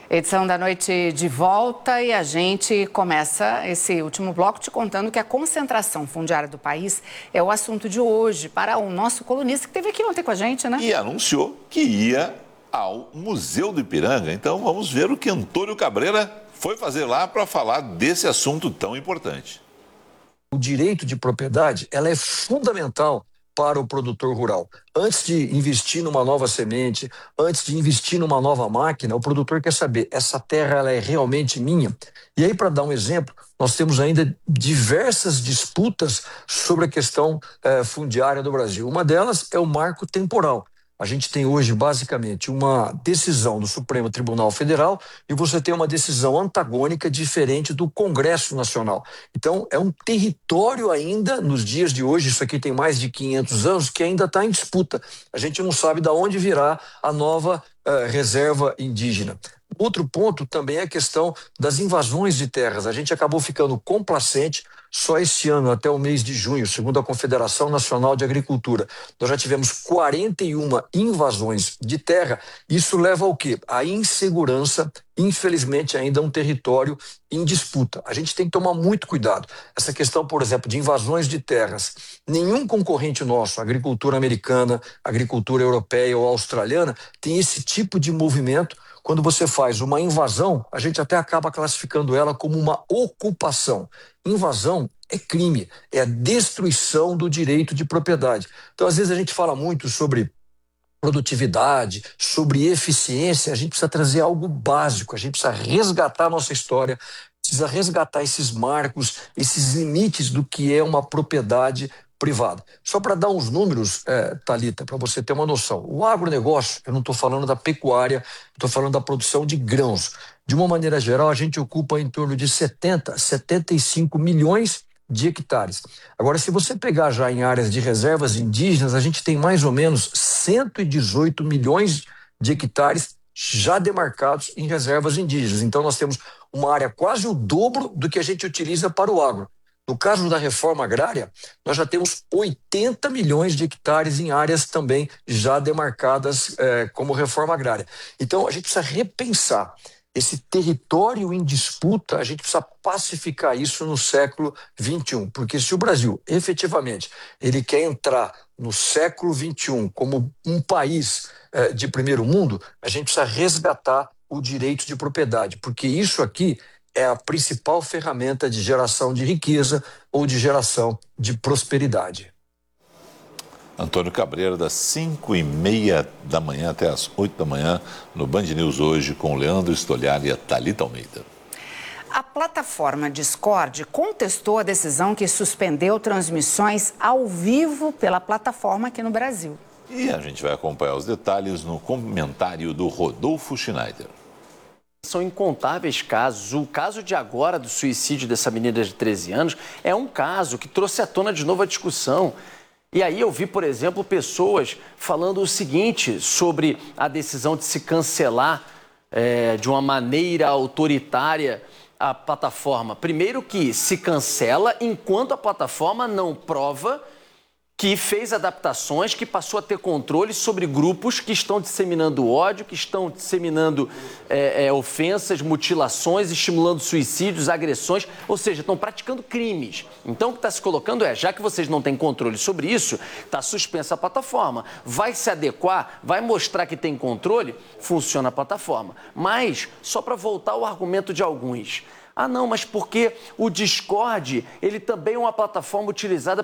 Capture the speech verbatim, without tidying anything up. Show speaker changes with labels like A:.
A: Edição da noite de volta e a gente começa esse último bloco te contando que a concentração fundiária do país é o assunto de hoje para o nosso colunista que esteve aqui ontem com a gente, né?
B: E anunciou que ia ao Museu do Ipiranga. Então vamos ver o que Antônio Cabreira foi fazer lá para falar desse assunto tão importante.
C: O direito de propriedade, ela é fundamental para o produtor rural. Antes de investir numa nova semente, antes de investir numa nova máquina, o produtor quer saber, essa terra ela é realmente minha? E aí, para dar um exemplo, nós temos ainda diversas disputas sobre a questão eh, fundiária do Brasil. Uma delas é o marco temporal. A gente tem hoje, basicamente, uma decisão do Supremo Tribunal Federal e você tem uma decisão antagônica diferente do Congresso Nacional. Então, é um território ainda, nos dias de hoje, isso aqui tem mais de quinhentos anos, que ainda está em disputa. A gente não sabe de onde virá a nova uh, reserva indígena. Outro ponto também é a questão das invasões de terras. A gente acabou ficando complacente. Só este ano, até o mês de junho, segundo a Confederação Nacional de Agricultura, nós já tivemos quarenta e uma invasões de terra. Isso leva ao quê? A insegurança, infelizmente, ainda é um território em disputa. A gente tem que tomar muito cuidado. Essa questão, por exemplo, de invasões de terras. Nenhum concorrente nosso, agricultura americana, agricultura europeia ou australiana, tem esse tipo de movimento. Quando você faz uma invasão, a gente até acaba classificando ela como uma ocupação. Invasão é crime, é a destruição do direito de propriedade. Então, às vezes, a gente fala muito sobre produtividade, sobre eficiência, a gente precisa trazer algo básico, a gente precisa resgatar a nossa história, precisa resgatar esses marcos, esses limites do que é uma propriedade privada. Só para dar uns números, é, Thalita, para você ter uma noção. O agronegócio, eu não estou falando da pecuária, estou falando da produção de grãos. De uma maneira geral, a gente ocupa em torno de setenta, setenta e cinco milhões de hectares. Agora, se você pegar já em áreas de reservas indígenas, a gente tem mais ou menos cento e dezoito milhões de hectares já demarcados em reservas indígenas. Então, nós temos uma área quase o dobro do que a gente utiliza para o agro. No caso da reforma agrária, nós já temos oitenta milhões de hectares em áreas também já demarcadas eh, como reforma agrária. Então, a gente precisa repensar esse território em disputa, a gente precisa pacificar isso no século vinte e um, porque se o Brasil, efetivamente, ele quer entrar no século vinte e um como um país eh, de primeiro mundo, a gente precisa resgatar o direito de propriedade, porque isso aqui é a principal ferramenta de geração de riqueza ou de geração de prosperidade.
B: Antônio Cabreira, das cinco e meia da manhã até as oito da manhã, no Band News hoje, com Leandro Stoliar e a Thalita Almeida.
A: A plataforma Discord contestou a decisão que suspendeu transmissões ao vivo pela plataforma aqui no Brasil.
B: E a gente vai acompanhar os detalhes no comentário do Rodolfo Schneider.
D: São incontáveis casos. O caso de agora do suicídio dessa menina de treze anos é um caso que trouxe à tona de novo a discussão. E aí eu vi, por exemplo, pessoas falando o seguinte sobre a decisão de se cancelar é, de uma maneira autoritária a plataforma. Primeiro que se cancela enquanto a plataforma não prova que fez adaptações, que passou a ter controle sobre grupos que estão disseminando ódio, que estão disseminando é, é, ofensas, mutilações, estimulando suicídios, agressões, ou seja, estão praticando crimes. Então, o que está se colocando é, já que vocês não têm controle sobre isso, está suspensa a plataforma. Vai se adequar, vai mostrar que tem controle, funciona a plataforma. Mas, só para voltar ao argumento de alguns, ah não, mas porque o Discord, ele também é uma plataforma utilizada